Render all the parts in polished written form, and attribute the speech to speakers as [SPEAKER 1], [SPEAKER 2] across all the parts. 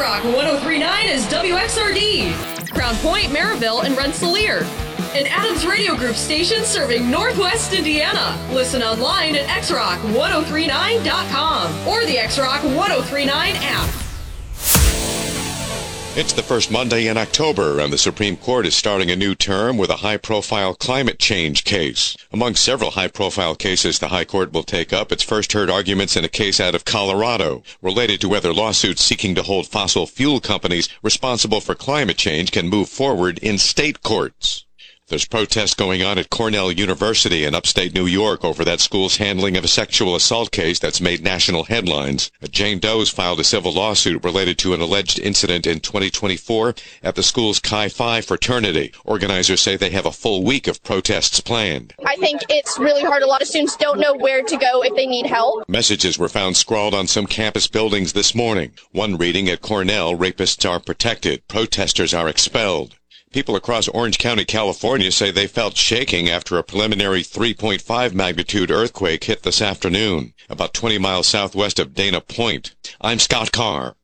[SPEAKER 1] X-Rock 103.9 is WXRD, Crown Point, Maryville, and Rensselaer. An Adams Radio Group station serving Northwest Indiana. Listen online at xrock1039.com or the X-Rock 1039 app.
[SPEAKER 2] It's the first Monday in October, and the Supreme Court is starting a new term with a high-profile climate change case. Among several high-profile cases the High Court will take up, it's first heard arguments in a case out of Colorado related to whether lawsuits seeking to hold fossil fuel companies responsible for climate change can move forward in state courts. There's protests going on at Cornell University in upstate New York over that school's handling of a sexual assault case that's made national headlines. Jane Doe's filed a civil lawsuit related to an alleged incident in 2024 at the school's Chi Phi fraternity. Organizers say they have a full week of protests planned.
[SPEAKER 3] I think it's really hard. A lot of students don't know where to go if they need help.
[SPEAKER 2] Messages were found scrawled on some campus buildings this morning. One reading at Cornell, "Rapists are protected. Protesters are expelled." People across Orange County, California say they felt shaking after a preliminary 3.5 magnitude earthquake hit this afternoon, about 20 miles southwest of Dana Point. I'm Scott Carr.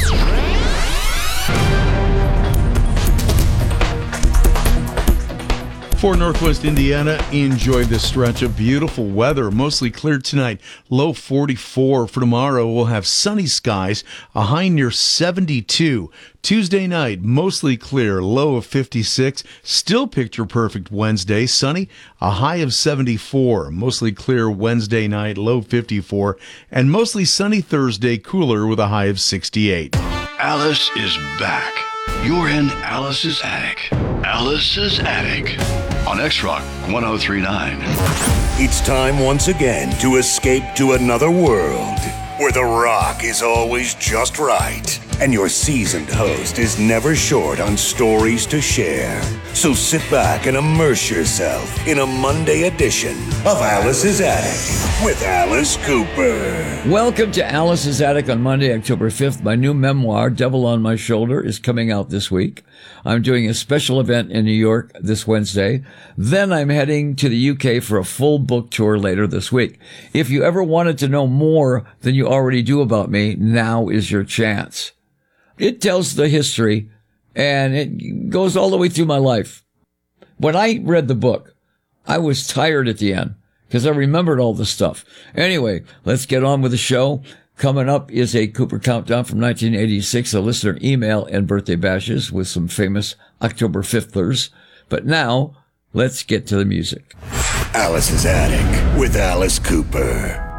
[SPEAKER 4] For Northwest Indiana, enjoy this stretch of beautiful weather. Mostly clear tonight, low 44. For tomorrow, we'll have sunny skies, a high near 72. Tuesday night, mostly clear, low of 56. Still picture perfect Wednesday, sunny, a high of 74. Mostly clear Wednesday night, low 54. And mostly sunny Thursday, cooler with a high of 68.
[SPEAKER 5] Alice is back. You're in Alice's Attic. Alice's Attic on X-Rock 1039.
[SPEAKER 6] It's time once again to escape to another world where the rock is always just right and your seasoned host is never short on stories to share. So sit back and immerse yourself in a Monday edition of Alice's Attic with Alice Cooper.
[SPEAKER 7] Welcome to Alice's Attic on Monday, October 5th. My new memoir, Devil on My Shoulder, is coming out this week. I'm doing a special event in New York this Wednesday. Then I'm heading to the UK for a full book tour later this week. If you ever wanted to know more than you already do about me, now is your chance. It tells the history, and it goes all the way through my life. When I read the book, I was tired at the end because I remembered all the stuff. Anyway, let's get on with the show. Coming up is a Cooper Countdown from 1986, a listener email and birthday bashes with some famous October 5thers. But now, let's get to the music.
[SPEAKER 6] Alice's Attic with Alice Cooper.